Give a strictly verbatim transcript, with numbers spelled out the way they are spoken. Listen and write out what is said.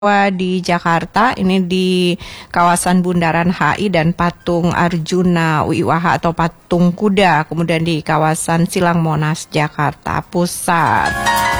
di Jakarta, ini di kawasan Bundaran H I dan Patung Arjuna Wiwaha atau Patung Kuda, kemudian di kawasan Silang Monas, Jakarta Pusat.